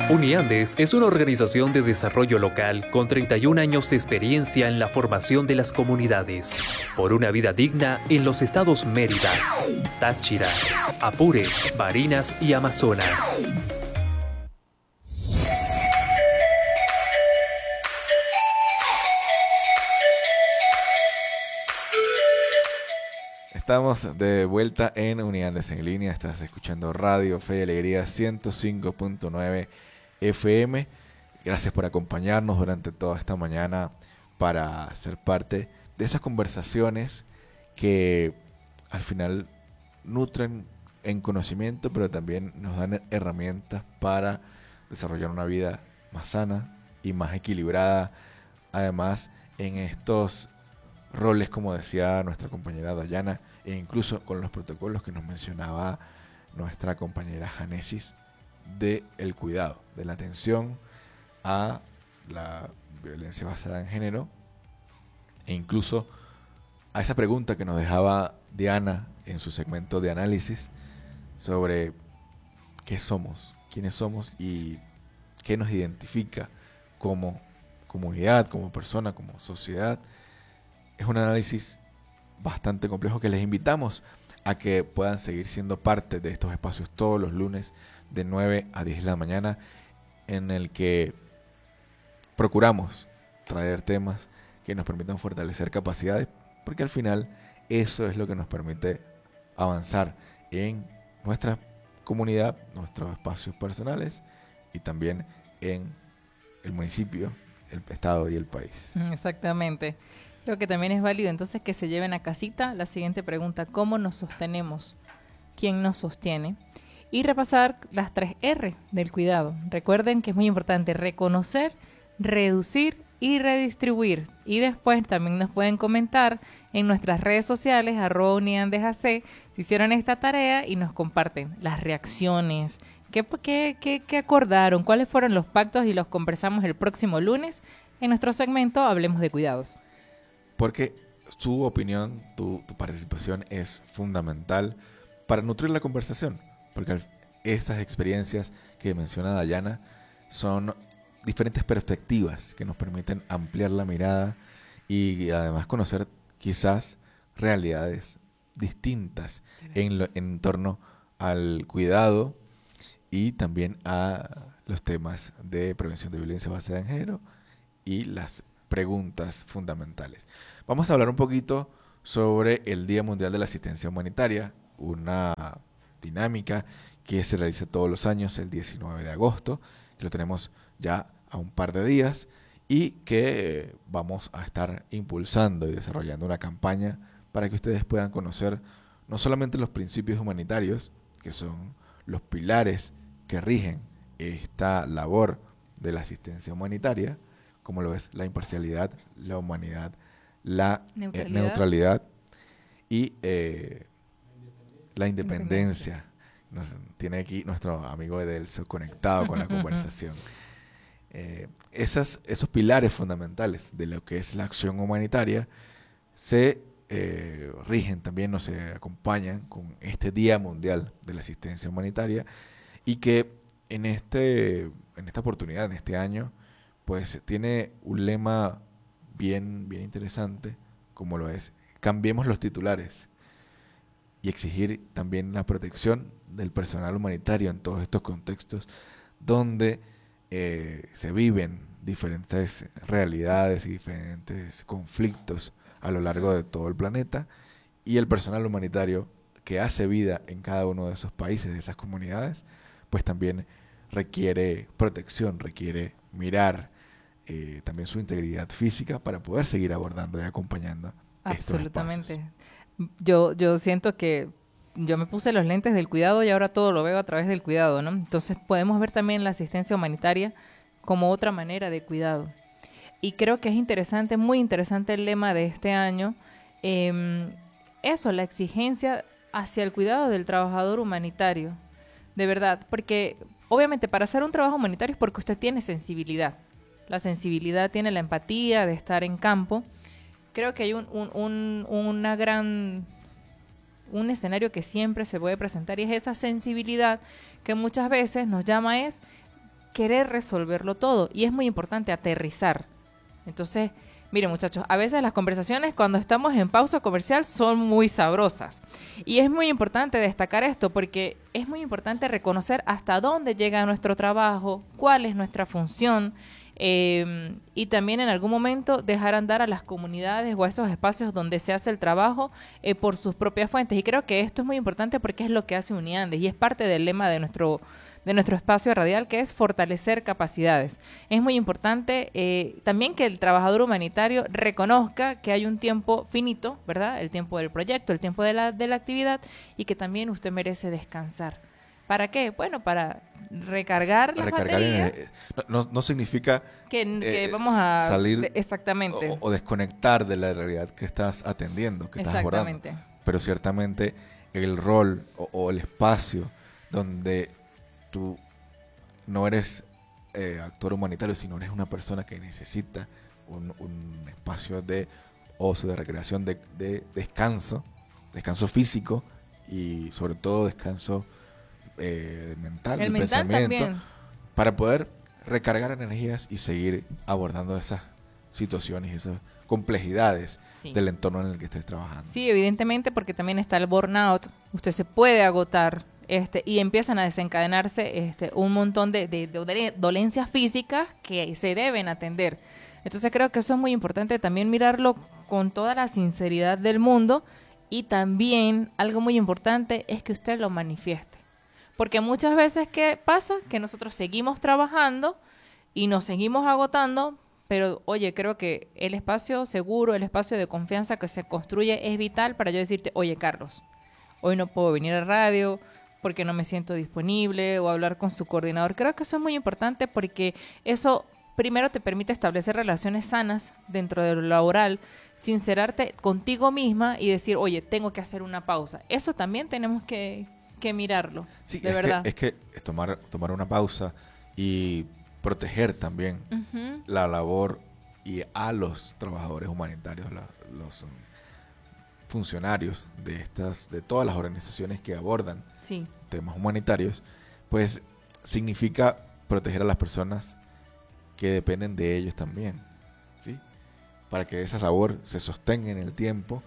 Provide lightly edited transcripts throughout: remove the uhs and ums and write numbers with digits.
Uniandes es una organización de desarrollo local con 31 años de experiencia en la formación de las comunidades por una vida digna en los estados Mérida, Táchira, Apure, Barinas y Amazonas. Estamos de vuelta en Uniandes en línea. Estás escuchando Radio Fe y Alegría 105.9 FM. Gracias por acompañarnos durante toda esta mañana para ser parte de esas conversaciones que al final nutren en conocimiento, pero también nos dan herramientas para desarrollar una vida más sana y más equilibrada. Además, en estos roles, como decía nuestra compañera Dayana, e incluso con los protocolos que nos mencionaba nuestra compañera Janesis, de el cuidado, de la atención a la violencia basada en género, e incluso a esa pregunta que nos dejaba Diana en su segmento de análisis sobre qué somos, quiénes somos y qué nos identifica como comunidad, como persona, como sociedad. Es un análisis bastante complejo que les invitamos a que puedan seguir siendo parte de estos espacios todos los lunes de 9 a 10 de la mañana, en el que procuramos traer temas que nos permitan fortalecer capacidades, porque al final eso es lo que nos permite avanzar en nuestra comunidad, nuestros espacios personales y también en el municipio, el estado y el país. Exactamente. Creo que también es válido entonces que se lleven a casita la siguiente pregunta: ¿cómo nos sostenemos? ¿Quién nos sostiene? Y repasar las 3 R del cuidado. Recuerden que es muy importante reconocer, reducir y redistribuir. Y después también nos pueden comentar en nuestras redes sociales, @uniandesac, si hicieron esta tarea y nos comparten las reacciones. ¿Qué acordaron? ¿Cuáles fueron los pactos? Y los conversamos el próximo lunes en nuestro segmento Hablemos de Cuidados. Porque su opinión, tu participación es fundamental para nutrir la conversación. Porque estas experiencias que menciona Dayana son diferentes perspectivas que nos permiten ampliar la mirada y además conocer quizás realidades distintas en torno al cuidado y también a los temas de prevención de violencia basada en género y las preguntas fundamentales. Vamos a hablar un poquito sobre el Día Mundial de la Asistencia Humanitaria, una dinámica que se realiza todos los años el 19 de agosto, que lo tenemos ya a un par de días y que vamos a estar impulsando y desarrollando una campaña para que ustedes puedan conocer no solamente los principios humanitarios, que son los pilares que rigen esta labor de la asistencia humanitaria, como lo es la imparcialidad, la humanidad, la neutralidad y la independencia. Nos tiene aquí nuestro amigo Edelso conectado con la conversación. Esos pilares fundamentales de lo que es la acción humanitaria se rigen también, o se acompañan con este Día Mundial de la Asistencia Humanitaria, y que en esta oportunidad, en este año, pues tiene un lema bien interesante, como lo es: cambiemos los titulares y exigir también la protección del personal humanitario en todos estos contextos donde se viven diferentes realidades y diferentes conflictos a lo largo de todo el planeta, y el personal humanitario que hace vida en cada uno de esos países, de esas comunidades, pues también requiere protección, requiere mirar también su integridad física para poder seguir abordando y acompañando. Absolutamente. Yo siento que yo me puse los lentes del cuidado y ahora todo lo veo a través del cuidado, ¿no? Entonces podemos ver también la asistencia humanitaria como otra manera de cuidado. Y creo que es interesante, muy interesante el lema de este año. Eso, la exigencia hacia el cuidado del trabajador humanitario. De verdad, porque obviamente para hacer un trabajo humanitario es porque usted tiene sensibilidad. La sensibilidad tiene la empatía de estar en campo. Creo que hay un escenario que siempre se puede presentar, y es esa sensibilidad que muchas veces nos llama es querer resolverlo todo. Y es muy importante aterrizar. Entonces, miren muchachos, a veces las conversaciones cuando estamos en pausa comercial son muy sabrosas. Y es muy importante destacar esto porque es muy importante reconocer hasta dónde llega nuestro trabajo, cuál es nuestra función, y también en algún momento dejar andar a las comunidades o a esos espacios donde se hace el trabajo por sus propias fuentes. Y creo que esto es muy importante porque es lo que hace Uniandes y es parte del lema de nuestro espacio radial, que es fortalecer capacidades. Es muy importante también que el trabajador humanitario reconozca que hay un tiempo finito, ¿verdad? El tiempo del proyecto, el tiempo de la actividad, y que también usted merece descansar. ¿Para qué? Bueno, para recargar las baterías. No significa que vamos a salir exactamente o desconectar de la realidad que estás atendiendo, que estás abordando. Pero ciertamente el rol o el espacio donde tú no eres actor humanitario, sino eres una persona que necesita un espacio de ocio, de recreación, de descanso físico y sobre todo descanso mental, el de mental pensamiento, también, para poder recargar energías y seguir abordando esas situaciones y esas complejidades del entorno en el que estés trabajando. Sí, evidentemente, porque también está el burnout. Usted se puede agotar y empiezan a desencadenarse un montón de dolencias físicas que se deben atender. Entonces creo que eso es muy importante también mirarlo con toda la sinceridad del mundo, y también algo muy importante es que usted lo manifieste. Porque muchas veces, ¿qué pasa? Que nosotros seguimos trabajando y nos seguimos agotando, pero oye, creo que el espacio seguro, el espacio de confianza que se construye es vital para yo decirte, oye Carlos, hoy no puedo venir a radio porque no me siento disponible, o hablar con su coordinador. Creo que eso es muy importante porque eso primero te permite establecer relaciones sanas dentro de lo laboral, sincerarte contigo misma y decir, oye, tengo que hacer una pausa. Eso también tenemos que mirarlo, sí, de verdad. Es que tomar una pausa y proteger también la labor y a los trabajadores humanitarios, los funcionarios de todas las organizaciones que abordan temas humanitarios, pues significa proteger a las personas que dependen de ellos también, ¿sí? Para que esa labor se sostenga en el tiempo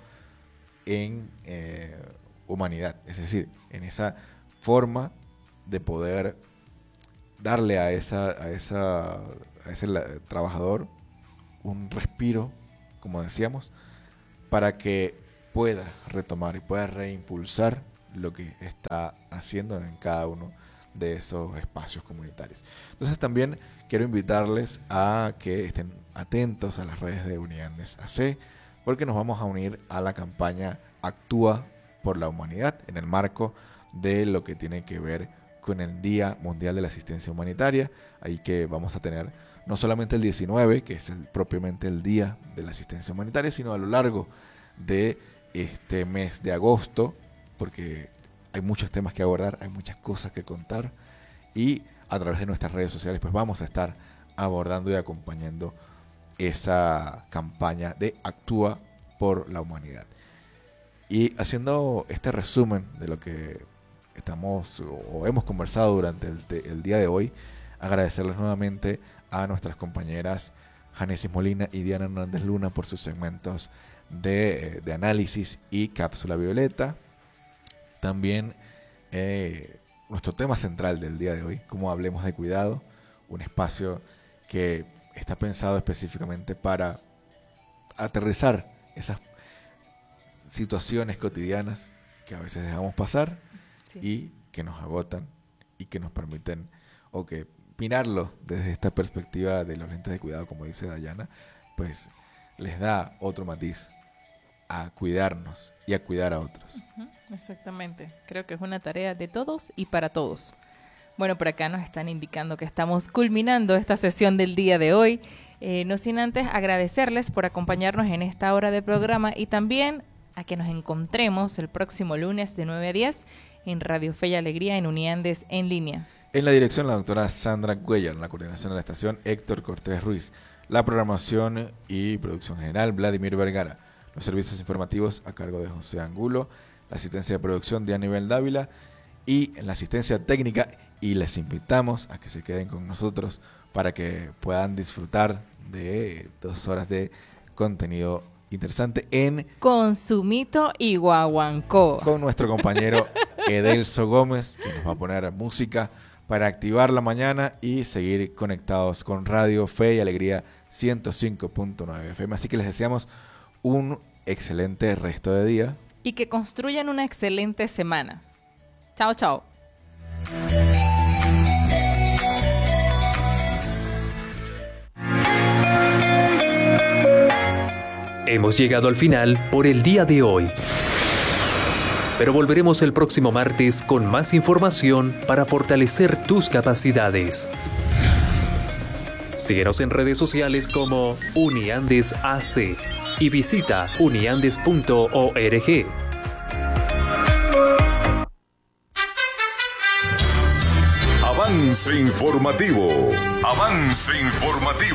en humanidad, es decir, en esa forma de poder darle a ese trabajador un respiro, como decíamos, para que pueda retomar y pueda reimpulsar lo que está haciendo en cada uno de esos espacios comunitarios. Entonces también quiero invitarles a que estén atentos a las redes de Uniandes AC, porque nos vamos a unir a la campaña Actúa por la Humanidad en el marco de lo que tiene que ver con el Día Mundial de la Asistencia Humanitaria. Ahí que vamos a tener no solamente el 19, que es propiamente el Día de la Asistencia Humanitaria, sino a lo largo de este mes de agosto, porque hay muchos temas que abordar, hay muchas cosas que contar, y a través de nuestras redes sociales pues vamos a estar abordando y acompañando esa campaña de Actúa por la Humanidad. Y haciendo este resumen de lo que estamos o hemos conversado durante el día de hoy, agradecerles nuevamente a nuestras compañeras Janesis Molina y Diana Hernández Luna por sus segmentos de análisis y cápsula violeta. También nuestro tema central del día de hoy, como hablemos de cuidado, un espacio que está pensado específicamente para aterrizar esas situaciones cotidianas que a veces dejamos pasar y que nos agotan y que nos permiten, o que mirarlo desde esta perspectiva de los lentes de cuidado, como dice Dayana, pues les da otro matiz a cuidarnos y a cuidar a otros. Exactamente. Creo que es una tarea de todos y para todos. Bueno, por acá nos están indicando que estamos culminando esta sesión del día de hoy. No sin antes agradecerles por acompañarnos en esta hora de programa, y también a que nos encontremos el próximo lunes de 9 a 10 en Radio Fe y Alegría en Uniandes en línea. En la dirección, la doctora Sandra Cuellar. En la coordinación de la estación, Héctor Cortés Ruiz. La programación y producción general, Vladimir Vergara. Los servicios informativos a cargo de José Angulo. La asistencia de producción de Aníbal Dávila. Y en la asistencia técnica y les invitamos a que se queden con nosotros para que puedan disfrutar de 2 horas de contenido interesante en Consumito y Guaguancó con nuestro compañero Edelso Gómez, que nos va a poner música para activar la mañana y seguir conectados con Radio Fe y Alegría 105.9 FM. Así que les deseamos un excelente resto de día. Y que construyan una excelente semana. Chao, chao. Hemos llegado al final por el día de hoy. Pero volveremos el próximo martes con más información para fortalecer tus capacidades. Síguenos en redes sociales como Uniandes AC y visita uniandes.org. Avance informativo. Avance informativo.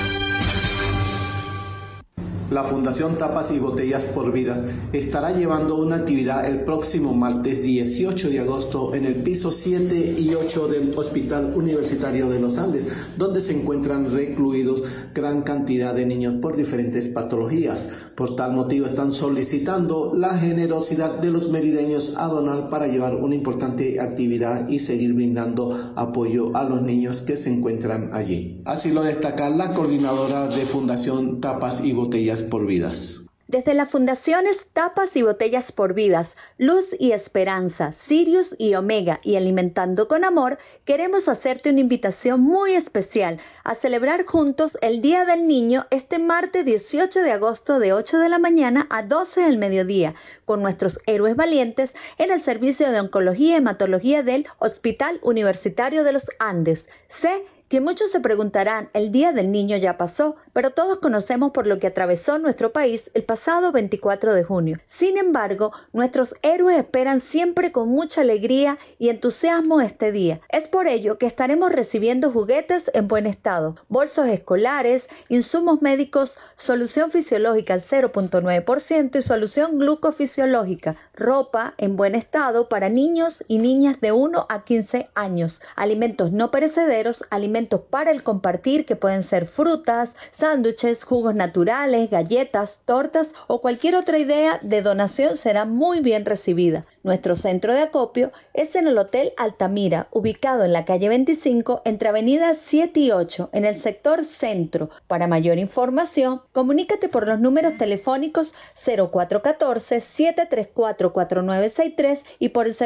La Fundación Tapas y Botellas por Vidas estará llevando una actividad el próximo martes 18 de agosto en el piso 7 y 8 del Hospital Universitario de los Andes, donde se encuentran recluidos gran cantidad de niños por diferentes patologías. Por tal motivo están solicitando la generosidad de los merideños a donar para llevar una importante actividad y seguir brindando apoyo a los niños que se encuentran allí. Así lo destaca la coordinadora de Fundación Tapas y Botellas por Vidas. Desde las fundaciones Tapas y Botellas por Vidas, Luz y Esperanza, Sirius y Omega y Alimentando con Amor, queremos hacerte una invitación muy especial a celebrar juntos el Día del Niño este martes 18 de agosto de 8 de la mañana a 12 del mediodía, con nuestros héroes valientes en el servicio de oncología y hematología del Hospital Universitario de los Andes. Sé que muchos se preguntarán, el Día del Niño ya pasó, pero todos conocemos por lo que atravesó nuestro país el pasado 24 de junio. Sin embargo, nuestros héroes esperan siempre con mucha alegría y entusiasmo este día. Es por ello que estaremos recibiendo juguetes en buen estado, bolsos escolares, insumos médicos, solución fisiológica al 0.9% y solución glucofisiológica, ropa en buen estado para niños y niñas de 1 a 15 años, alimentos no perecederos, alimentos para el compartir que pueden ser frutas, sándwiches, jugos naturales, galletas, tortas o cualquier otra idea de donación será muy bien recibida. Nuestro centro de acopio es en el Hotel Altamira, ubicado en la calle 25 entre avenida 7 y 8 en el sector centro. Para mayor información, comunícate por los números telefónicos 0414-734-4963 y por el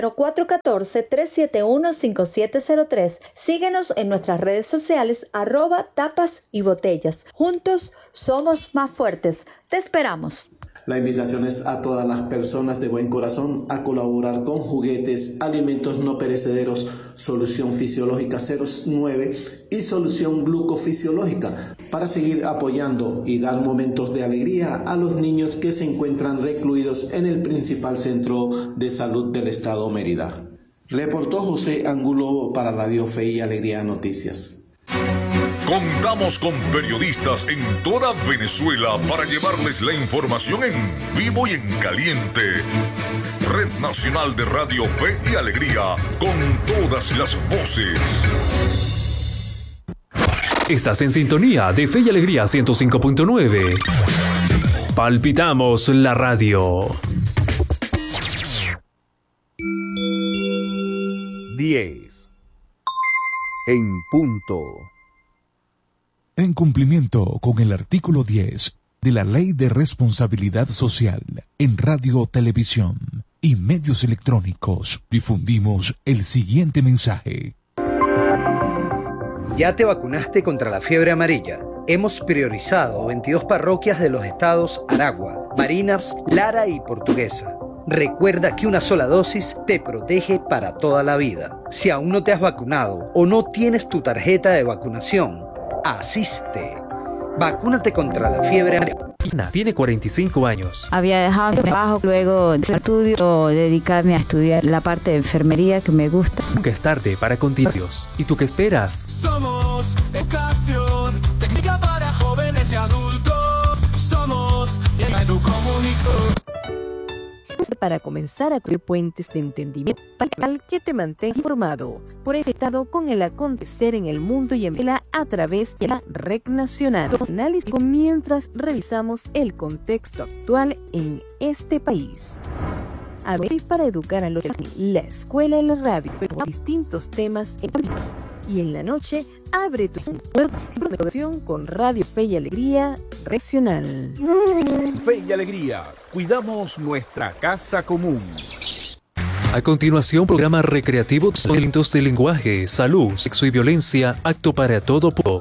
0414-371-5703. Síguenos en nuestras redes sociales @tapas y botellas. Juntos somos más fuertes. Te esperamos. La invitación es a todas las personas de buen corazón a colaborar con juguetes, alimentos no perecederos, solución fisiológica 09 y solución glucofisiológica para seguir apoyando y dar momentos de alegría a los niños que se encuentran recluidos en el principal centro de salud del estado Mérida. Reportó José Angulo para Radio Fe y Alegría Noticias. Contamos con periodistas en toda Venezuela para llevarles la información en vivo y en caliente. Red Nacional de Radio Fe y Alegría, con todas las voces. Estás en sintonía de Fe y Alegría 105.9. Palpitamos la radio. 10 en punto. En cumplimiento con el artículo 10 de la Ley de Responsabilidad Social en Radio, Televisión y Medios Electrónicos, difundimos el siguiente mensaje. ¿Ya te vacunaste contra la fiebre amarilla? Hemos priorizado 22 parroquias de los estados Aragua, Barinas, Lara y Portuguesa. Recuerda que una sola dosis te protege para toda la vida. Si aún no te has vacunado o no tienes tu tarjeta de vacunación, asiste. Vacúnate contra la fiebre amarilla. Tiene 45 años. Había dejado mi trabajo, luego de estudio, dedicarme a estudiar la parte de enfermería que me gusta. Nunca es tarde para continuar. ¿Y tú qué esperas? Somos educación técnica para jóvenes y adultos. Somos Educomunico. para comenzar a construir puentes de entendimiento para que te mantengas informado por ese estado con el acontecer en el mundo y en Venezuela a través de la Red Nacional. Los análisis mientras revisamos el contexto actual en este país. A veces para educar a los la escuela en la radio, distintos temas y en la noche abre tu puerta de producción con Radio Fe y Alegría Regional. Fe y Alegría, cuidamos nuestra casa común. A continuación, programa recreativo delitos de lenguaje, salud, sexo y violencia, apto para todo público.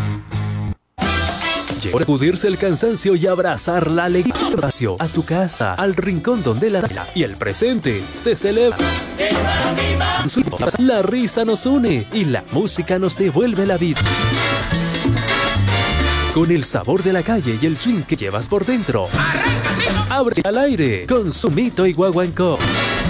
Llegó a acudirse el cansancio y abrazar la alegría. A tu casa, al rincón donde la y el presente se celebra. La risa nos une y la música nos devuelve la vida. Con el sabor de la calle y el swing que llevas por dentro. Abre al aire con Sumito y Guaguancó.